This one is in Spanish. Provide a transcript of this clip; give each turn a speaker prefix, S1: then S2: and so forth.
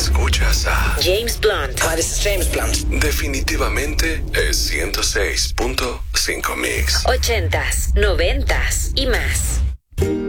S1: Escuchas a
S2: James Blunt.
S3: Hi, this is James Blunt.
S1: Definitivamente es 106.5 Mix.
S2: 80s, 90s y más.